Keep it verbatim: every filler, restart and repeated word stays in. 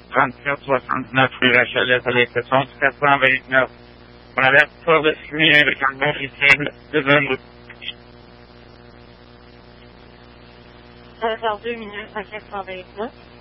trente-sept soixante-neuf rue Rachel, à l'exception du quatre cent vingt-neuf. On avait pas reçu avec un bon logiciel de vingt. Ça va faire deux minutes à quatre cent vingt-neuf.